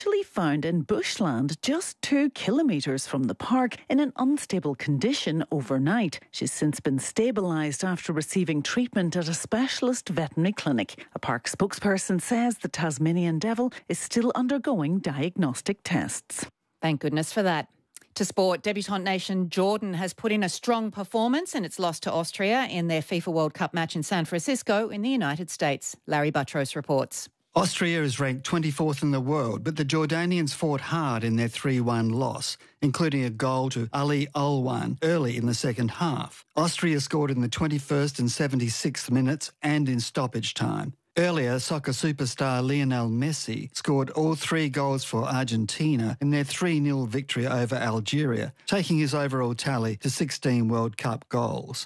actually found in bushland just 2 kilometres from the park in an unstable condition overnight. She's since been stabilised after receiving treatment at a specialist veterinary clinic. A park spokesperson says the Tasmanian devil is still undergoing diagnostic tests. Thank goodness for that. To sport, debutant nation Jordan has put in a strong performance in its loss to Austria in their FIFA World Cup match in San Francisco in the United States. Larry Buttrose reports. Austria is ranked 24th in the world, but the Jordanians fought hard in their 3-1 loss, including a goal to Ali Alwan early in the second half. Austria scored in the 21st and 76th minutes and in stoppage time. Earlier, soccer superstar Lionel Messi scored all 3 goals for Argentina in their 3-0 victory over Algeria, taking his overall tally to 16 World Cup goals.